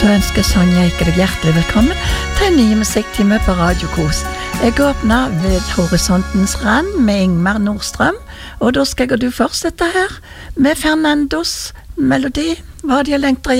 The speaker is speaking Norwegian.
Så ønsker Sonja Eike deg hjertelig velkommen til en ny musikktime på Radio Kos. Jeg åpner ved Horisontens rand med Ingmar Nordstrøm, og da skal jeg og du fortsette her med Fernandos melodi. Hva hadde jeg lengter